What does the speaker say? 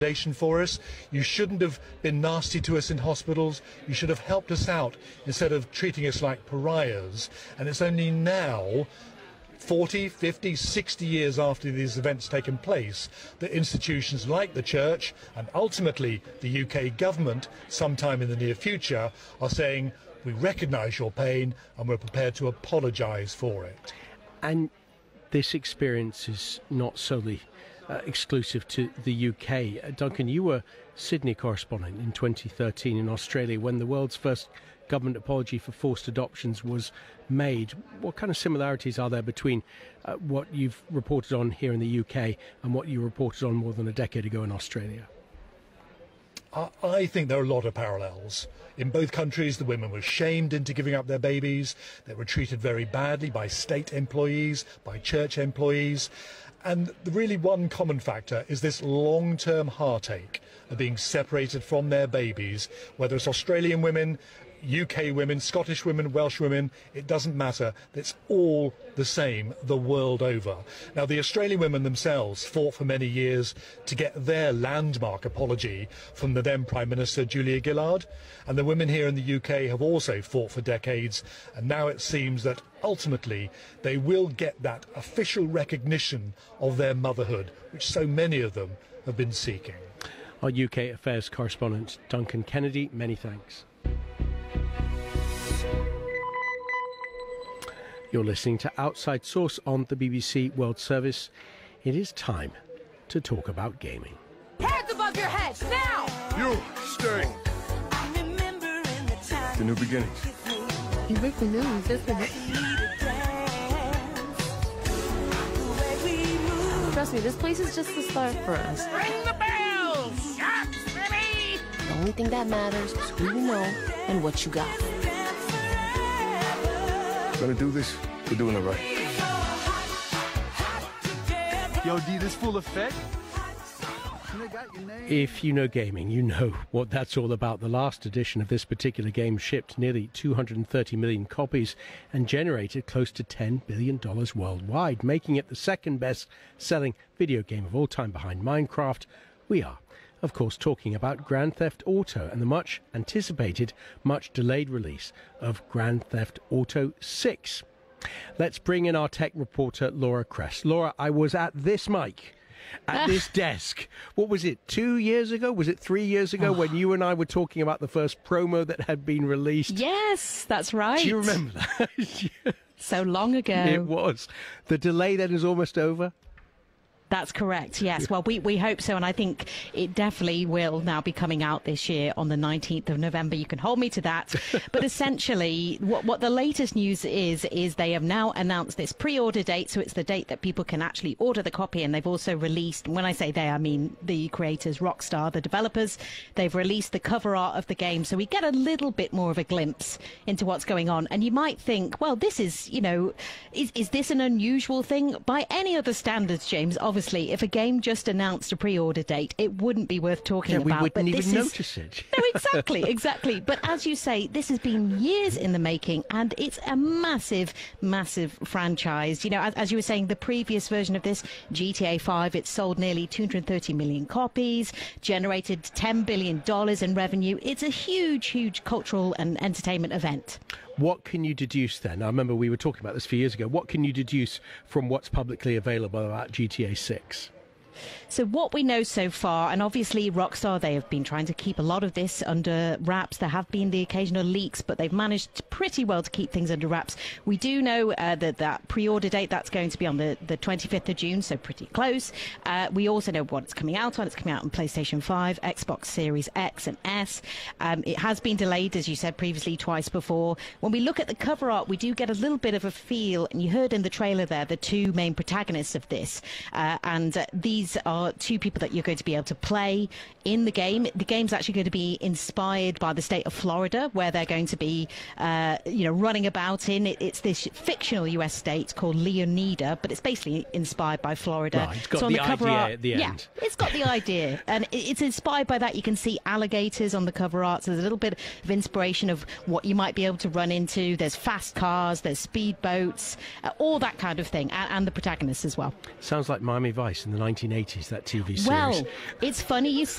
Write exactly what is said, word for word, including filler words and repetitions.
for us. You shouldn't have been nasty to us in hospitals. You should have helped us out instead of treating us like pariahs. And it's only now, forty, fifty, sixty years after these events taken place, that institutions like the church and ultimately the U K government, sometime in the near future, are saying, we recognise your pain and we're prepared to apologise for it. And this experience is not solely Uh, exclusive to the U K. Uh, Duncan, you were Sydney correspondent in twenty thirteen in Australia when the world's first government apology for forced adoptions was made. What kind of similarities are there between uh, what you've reported on here in the U K and what you reported on more than a decade ago in Australia? I think there are a lot of parallels. In both countries, the women were shamed into giving up their babies. They were treated very badly by state employees, by church employees. And the really one common factor is this long-term heartache of being separated from their babies, whether it's Australian women, U K women, Scottish women, Welsh women, it doesn't matter. It's all the same the world over. Now, the Australian women themselves fought for many years to get their landmark apology from the then Prime Minister, Julia Gillard. And the women here in the U K have also fought for decades. And now it seems that ultimately they will get that official recognition of their motherhood, which so many of them have been seeking. Our U K Affairs correspondent, Duncan Kennedy, many thanks. You're listening to Outside Source on the B B C World Service. It is time to talk about gaming. Hands above your head, now! You, stay! The new beginnings. You break the news, isn't it? Trust me, this place is just the start for us. Ring the bells! Shots ready! The only thing that matters is who you know and what you got. Gonna do this, we're doing it right. Yo, D, this full effect? If you know gaming, you know what that's all about. The last edition of this particular game shipped nearly two hundred thirty million copies and generated close to ten billion dollars worldwide, making it the second best-selling video game of all time behind Minecraft. We are, of course, talking about Grand Theft Auto and the much-anticipated, much-delayed release of Grand Theft Auto six. Let's bring in our tech reporter, Laura Kress. Laura, I was at this mic, at this desk. What was it, two years ago? Was it three years ago oh. when you and I were talking about the first promo that had been released? Yes, that's right. Do you remember that? So long ago. It was. The delay then is almost over. That's correct, yes. Well, we, we hope so, and I think it definitely will now be coming out this year on the nineteenth of November. You can hold me to that. But essentially, what, what the latest news is, is they have now announced this pre-order date, so it's the date that people can actually order the copy, and they've also released, when I say they, I mean the creators, Rockstar, the developers, they've released the cover art of the game, so we get a little bit more of a glimpse into what's going on. And you might think, well, this is, you know, is, is this an unusual thing? By any other standards, James, obviously, if a game just announced a pre-order date, it wouldn't be worth talking yeah, we about. wouldn't but even this notice is... it. No, exactly, exactly. But as you say, this has been years in the making, and it's a massive, massive franchise. You know, as, as you were saying, the previous version of this, G T A five, it sold nearly two hundred thirty million copies, generated ten billion dollars in revenue. It's a huge, huge cultural and entertainment event. What can you deduce then? I remember we were talking about this a few years ago. What can you deduce from what's publicly available about G T A six? So what we know so far, and obviously Rockstar, they have been trying to keep a lot of this under wraps. There have been the occasional leaks, but they've managed pretty well to keep things under wraps. We do know uh, that that pre-order date, that's going to be on the, the twenty-fifth of June, so pretty close. Uh, we also know what it's coming out on. It's coming out on PlayStation five, Xbox Series X and S. Um, it has been delayed, as you said previously, twice before. When we look at the cover art, we do get a little bit of a feel, and you heard in the trailer there, the two main protagonists of this. Uh, and uh, these are two people that you're going to be able to play in the game. The game's actually going to be inspired by the state of Florida, where they're going to be, uh, you know, running about in. It, it's this fictional U S state called Leonida, but it's basically inspired by Florida. Right, it's got so on the, the cover idea art, at the yeah, end. it's got the idea, and it, it's inspired by that. You can see alligators on the cover art, so there's a little bit of inspiration of what you might be able to run into. There's fast cars, there's speedboats, uh, all that kind of thing, and, and the protagonists as well. Sounds like Miami Vice in the nineteen nineteen eighties, that T V series. Well, it's funny you say